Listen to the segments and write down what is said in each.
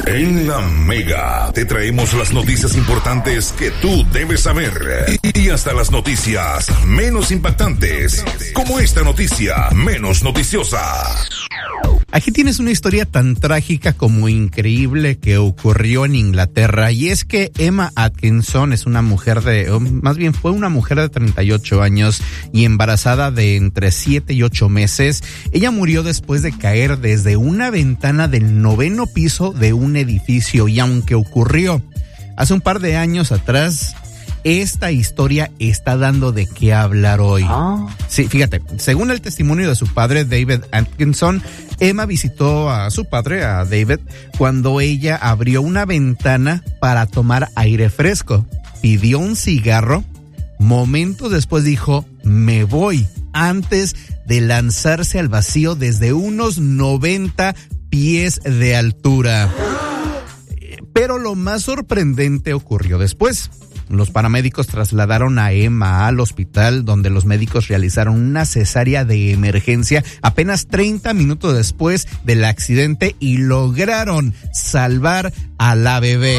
En la Mega te traemos las noticias importantes que tú debes saber y hasta las noticias menos impactantes, como esta noticia menos noticiosa. Aquí tienes una historia tan trágica como increíble que ocurrió en Inglaterra, y es que Emma Atkinson es una mujer fue una mujer de 38 años y embarazada de entre 7 y 8 meses. Ella murió después de caer desde una ventana del 9º piso de un edificio, y aunque ocurrió hace un par de años atrás, esta historia está dando de qué hablar hoy. Sí, fíjate, según el testimonio de su padre, David Atkinson, Emma visitó a su padre, a David, cuando ella abrió una ventana para tomar aire fresco. Pidió un cigarro. Momentos después dijo, me voy, antes de lanzarse al vacío desde unos 90 pies de altura. Pero lo más sorprendente ocurrió después. Los paramédicos trasladaron a Emma al hospital, donde los médicos realizaron una cesárea de emergencia apenas 30 minutos después del accidente y lograron salvar a la bebé.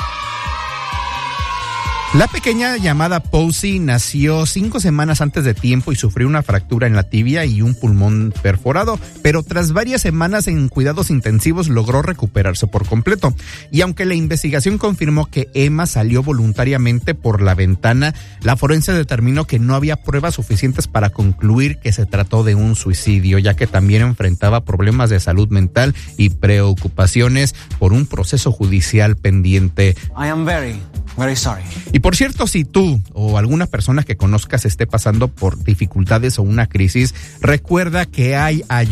La pequeña llamada Posey nació 5 semanas antes de tiempo y sufrió una fractura en la tibia y un pulmón perforado, pero tras varias semanas en cuidados intensivos logró recuperarse por completo. Y aunque la investigación confirmó que Emma salió voluntariamente por la ventana, la forense determinó que no había pruebas suficientes para concluir que se trató de un suicidio, ya que también enfrentaba problemas de salud mental y preocupaciones por un proceso judicial pendiente. I am very sorry. Y por cierto, si tú o alguna persona que conozcas esté pasando por dificultades o una crisis, recuerda que hay ayuda.